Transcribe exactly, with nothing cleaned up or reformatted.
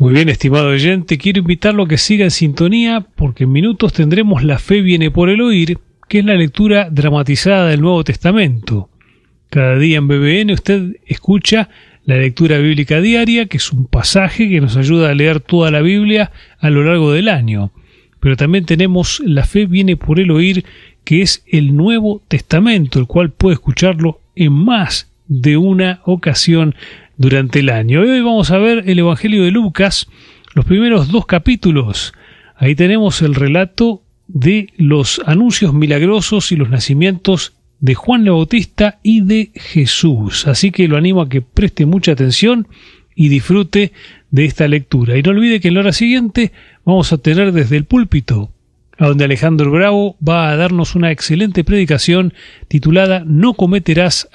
Muy bien, estimado oyente, quiero invitarlo a que siga en sintonía porque en minutos tendremos La Fe Viene por el Oír, que es la lectura dramatizada del Nuevo Testamento. Cada día en B B N usted escucha la lectura bíblica diaria, que es un pasaje que nos ayuda a leer toda la Biblia a lo largo del año. Pero también tenemos La Fe Viene por el Oír, que es el Nuevo Testamento, el cual puede escucharlo en más de una ocasión durante el año. Hoy vamos a ver el Evangelio de Lucas, los primeros dos capítulos. Ahí tenemos el relato de los anuncios milagrosos y los nacimientos de Juan el Bautista y de Jesús. Así que lo animo a que preste mucha atención y disfrute de esta lectura. Y no olvide que en la hora siguiente vamos a tener desde el púlpito, a donde Alejandro Bravo va a darnos una excelente predicación titulada No cometerás